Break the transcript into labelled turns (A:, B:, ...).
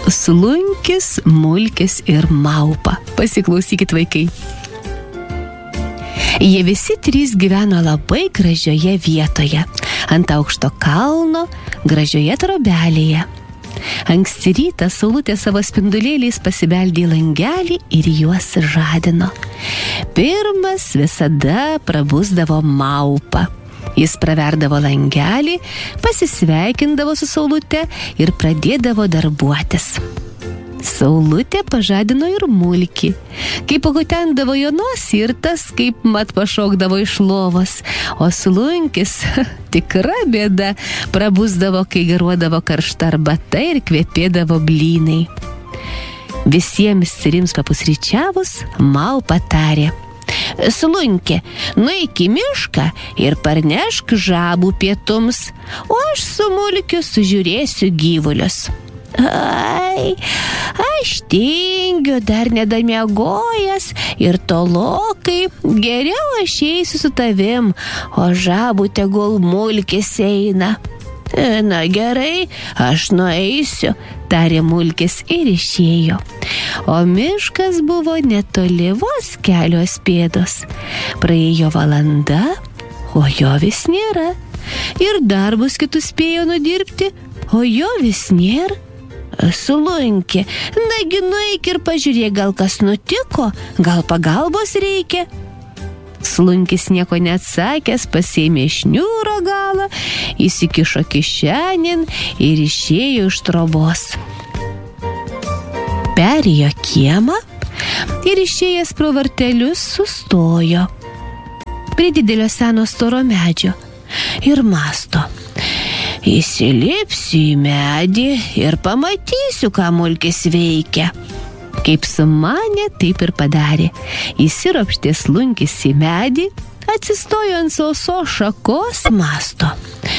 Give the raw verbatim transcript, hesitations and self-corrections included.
A: Slunkis, mulkis ir maupa. Pasiklausykit, vaikai. Jie visi trys gyveno labai gražioje vietoje, ant aukšto kalno, gražioje trobelėje. Anksti rytą saulutė savo spindulėliais pasibeldė į langelį ir juos žadino. Pirmas visada prabusdavo maupa. Jis praverdavo langelį, pasisveikindavo su saulute ir pradėdavo darbuotis. Saulutė pažadino ir mulkį. Kai pakutendavo jo nosį ir tas, kaip mat pašokdavo iš lovos. O slunkis, tikra bėda, prabusdavo, kai garuodavo karšta arbata ir kvepėdavo blynai. Visiems trims papusryčiavus, maupa tarė: Slunkė, nueik į mišką ir parnešk žabų pietums, o aš su mulkiu sužiūrėsiu gyvulius. Ai, aš tingiu, dar nedamiegojęs ir tolokai, geriau aš eisiu su tavim, o žabų tegul mulkis eina. Na gerai, aš nueisiu, tarė mulkis ir išėjo. O miškas buvo netoli, vos kelios pėdos. Praėjo valanda, o jo vis nėra. Ir darbus kitus spėjo nudirbti, o jo vis nėra. Slunkė, nagi nueik ir pažiūrėk, gal kas nutiko, gal pagalbos reikia. Slunkis nieko neatsakęs, pasėmė šniūro galą, įsikišo kišenėn ir išėjo iš trobos. Perėjo kiemą ir išėjęs pro vartelius sustojo prie didelio seno storo medžio ir mąsto: įsilipsiu į medį ir pamatysiu, ką mulkis veikia. Kaip sumanė, taip ir padarė. Įsiropštė slunkis į medį, atsistojo ant sausos šakos, mąsto: